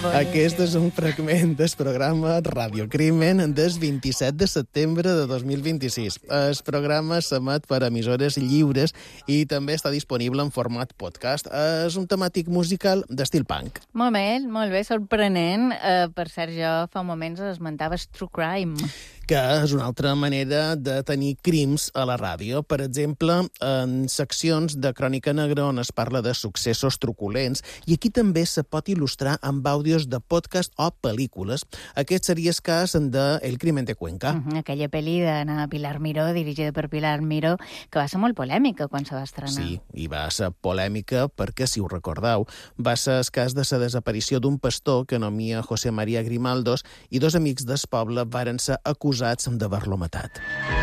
Aquest és un fragment del programa Radio Crimen del 27 de setembre de 2026. El programa s'emet per emissores lliures i també està disponible en format podcast. És un temàtic musical d'estil punk. Molt bé, sorprenent. Per cert, jo fa un moment esmentaves True Crime, que és una altra manera de tenir crims a la ràdio. Per exemple, en seccions de Crònica Negra on es parla de successos truculents, i aquí també se pot il·lustrar amb àudios de podcast o pel·lícules. Aquest seria el cas de El crimen de Cuenca. Aquella pel·li d'Anna Pilar Miró, dirigida per Pilar Miró, que va ser molt polèmica quan se va estrenar. Sí, i va ser polèmica perquè, si ho recordeu, va ser el cas de la desaparició d'un pastor que nomia José María Grimaldos i dos amics del poble varen ser acusats d'haver-lo matat.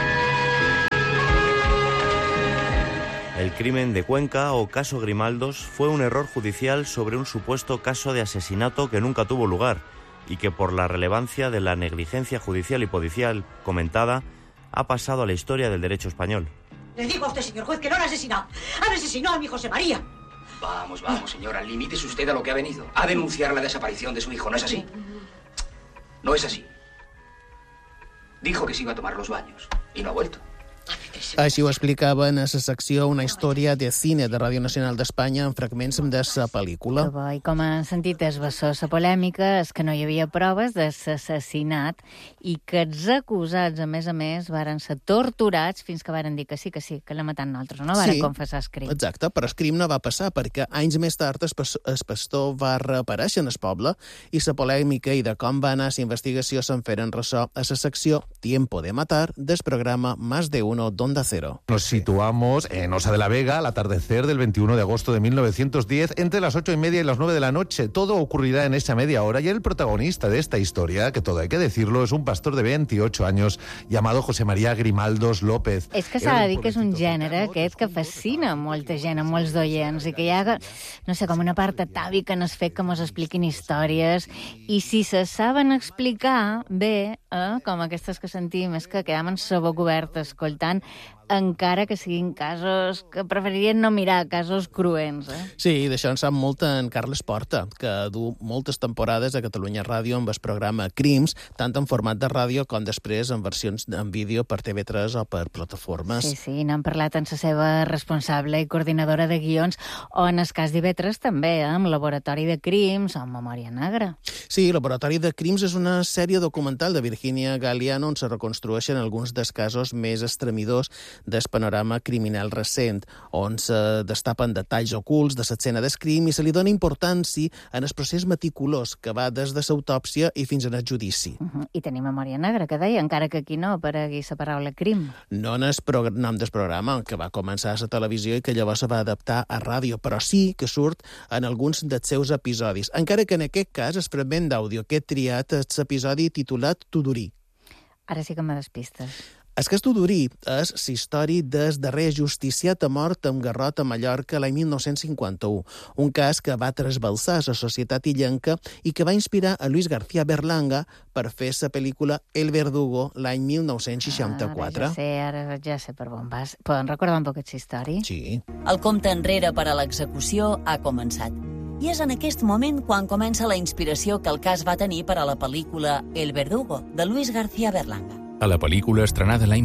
El crimen de Cuenca o caso Grimaldos fue un error judicial sobre un supuesto caso de asesinato que nunca tuvo lugar y que por la relevancia de la negligencia judicial y policial comentada ha pasado a la historia del derecho español. Le digo a usted, señor juez, que no han asesinado. Han asesinado a mi José María. Vamos, señora, limítese usted a lo que ha venido. A denunciar la desaparición de su hijo, ¿no es así? No es así. Dijo que se iba a tomar los baños y no ha vuelto. Així ho explicaven a la secció Una història de cine de Ràdio Nacional d'Espanya en fragments de la pel·lícula. I com han sentit es bessó la polèmica és que no hi havia proves de l'assassinat i que els acusats, a més, varen ser torturats fins que varen dir que sí, que l'hem matat nosaltres, no varen confessar el crim. Exacte, però el crim no va passar perquè anys més tard el pastor va reaparèixer en el poble i la polèmica i de com va anar la investigació se'n feren ressò a la secció Tiempo de Matar del programa Más de Uno d'Onda Cero. Nos situamos en Osa de la Vega al atardecer del 21 de agosto de 1910 entre las 8:30 y las 9 de la noche. Todo ocurrirá en esa media hora y el protagonista de esta historia, que todo hay que decirlo, es un pastor de 28 años llamado José María Grimaldos López. És que s'ha de dir que és un gènere que fascina molta gent, a molts d'oients, i que hi ha, no sé, com una part atàvica en el fet que mos expliquin històries, i si se saben explicar bé, com aquestes que sentim, és que quedam amb la boca oberta escoltant, encara que siguin casos que preferirien no mirar, casos cruents. Sí, d'això en sap molt en Carles Porta, que du moltes temporades a Catalunya Ràdio amb el programa Crims, tant en format de ràdio com després en versions en vídeo per TV3 o per plataformes. Sí, n'han parlat amb la seva responsable i coordinadora de guions, o en el cas d'IV3 també, amb Laboratori de Crims o Memòria Negra. Sí, Laboratori de Crims és una sèrie documental de Virginia Galeano on se reconstrueixen alguns dels casos més estremidors del panorama criminal recent, on se destapen detalls ocults de l'escena del crim i se li dona importància en el procés meticulós que va des de l'autòpsia i fins al judici. I tenim Memòria Negra, que deia, encara que aquí no aparegui la paraula crim. No en el nom del programa, que va començar a la televisió i que llavors se va adaptar a ràdio, però sí que surt en alguns dels seus episodis, encara que en aquest cas el fragment d'àudio que he triat és l'episodi titulat Tudurí. Ara sí que me despistes. El cas Tudurí és la història del darrer justiciat a mort amb garrot a Mallorca l'any 1951, un cas que va trasbalsar la societat illenca i que va inspirar a Luis García Berlanga per fer la pel·lícula El Verdugo l'any 1964. Ara ja sé per on vas. Poden recordar un poc aquesta història? Sí. El compte enrere per a l'execució ha començat. I és en aquest moment quan comença la inspiració que el cas va tenir per a la pel·lícula El Verdugo, de Luis García Berlanga. A la pel·lícula estrenada l'any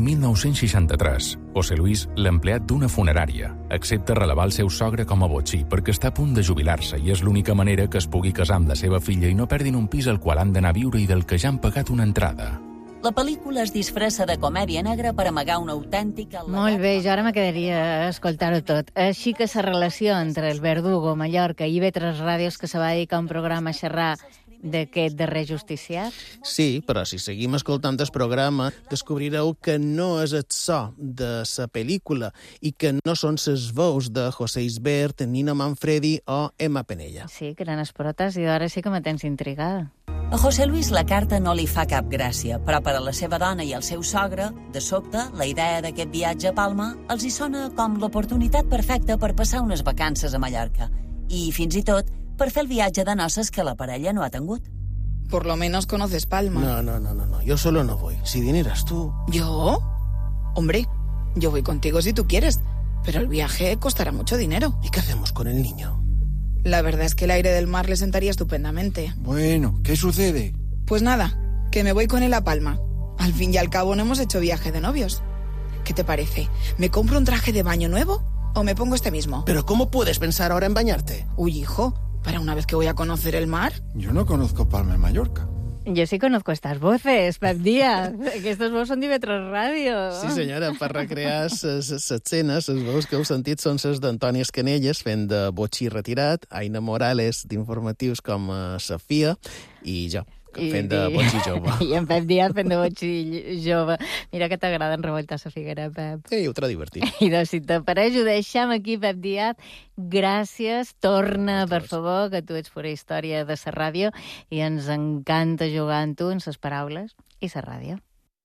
1963, José Luis, l'empleat d'una funerària, accepta relevar el seu sogre com a botxí perquè està a punt de jubilar-se i és l'única manera que es pugui casar amb la seva filla i no perdin un pis al qual han d'anar a viure i del que ja han pagat una entrada. La pel·lícula es disfressa de comèdia negra per amagar una autèntica... Molt bé, jo ara me quedaria a escoltar-ho tot. Així que la relació entre El Verdugo, Mallorca i IV3 Ràdios, que se va dedicar a un programa a xerrar d'aquest darrer justiciat? Sí, però si seguim escoltant el programa descobrireu que no és el so de la pel·lícula i que no són les veus de José Isbert, Nina Manfredi o Emma Penella. Sí, que eren esprotes i ara sí que me tens intrigada. A José Luis la carta no li fa cap gràcia, però per a la seva dona i el seu sogre, de sobte, la idea d'aquest viatge a Palma els hi sona com l'oportunitat perfecta per passar unes vacances a Mallorca. I, fins i tot, per fer el viatge de noces que la parella no ha tingut. Por lo menos conoces Palma. No, yo solo no voy. Si vinieras tú... ¿Yo? Hombre, yo voy contigo si tú quieres, pero el viaje costará mucho dinero. ¿Y qué hacemos con el niño? La verdad es que el aire del mar le sentaría estupendamente. Bueno, ¿qué sucede? Pues nada, que me voy con él a Palma. Al fin y al cabo no hemos hecho viaje de novios. ¿Qué te parece? ¿Me compro un traje de baño nuevo o me pongo este mismo? ¿Pero cómo puedes pensar ahora en bañarte? Uy, hijo, para una vez que voy a conocer el mar. Yo no conozco Palma de Mallorca. Jo sí conozco estas voces, Pep Díaz. Aquestes veus són d'IV3 Ràdio. Sí, senyora, per recrear les escenes, les veus que heu sentit són les d'Antoni Escanelles fent de botxí retirat, Aina Morales d'informatius com Sofia i jo, fent de botxí jove. I en Pep Díaz fent de botxí jove. Mira que t'agrada enrevoltar la figuera, Pep. Ho trobo divertit. I doncs, si t'apareix, ho deixem aquí, Pep Díaz. Gràcies. Torna, per favor, que tu ets pura història de la ràdio i ens encanta jugar amb tu en les paraules i la ràdio.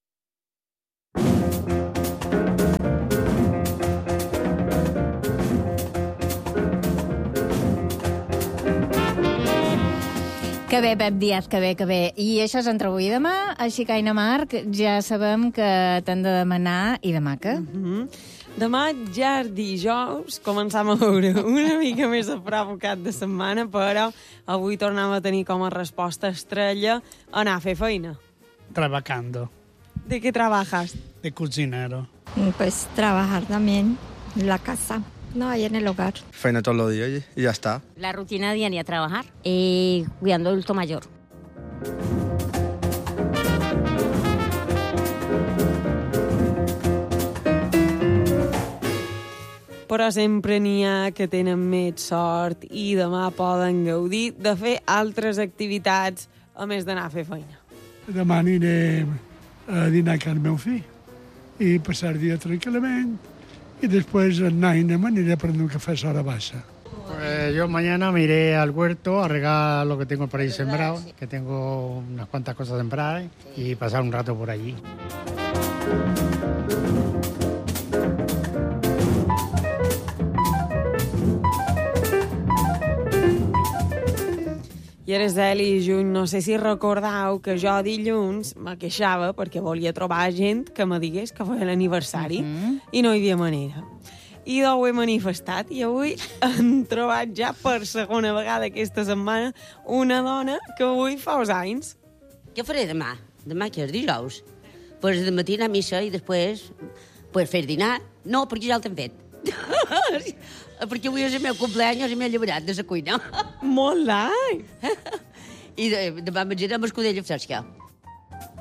Que bé, Pep Díaz, que bé, que bé. I això és entre avui i demà, així que, Aina Marc, ja sabem que t'han de demanar i demà què? Demà, ja dijous, començam a veure una mica més a prop cap de setmana, però avui tornem a tenir com a resposta estrella anar a fer feina. Trabajando. ¿De qué trabajas? De cocinero. Pues trabajar también en la casa, no, ahí en el hogar. Feina todos los días y ya está. La rutina diaria, trabajar cuidando al adulto mayor. Però sempre n'hi ha que tenen més sort i demà poden gaudir de fer altres activitats a més d'anar a fer feina. Demà aniré a dinar amb el meu fill i passar el dia tranquil·lament y después Naina me iré a prender un café a hora baixa. Pues yo mañana me iré al huerto a regar lo que tengo por ahí sembrado, que tengo unas cuantas cosas sembradas y pasar un rato por allí. I eres d'Eli i Juny, no sé si recordeu que jo dilluns me queixava perquè volia trobar gent que me digués que feia l'aniversari i no hi havia manera. I ho he manifestat i avui hem trobat ja per segona vegada aquesta setmana una dona que avui fa uns anys. Què faré demà? Demà que és dijous? Pues de matí anar a missa i després pues fer dinar. No, perquè ja el t'hem fet. Perquè avui és el meu cumpleaños i m'he alliberat de la cuina. Molt d'any! I demà menjarem escudella fresca.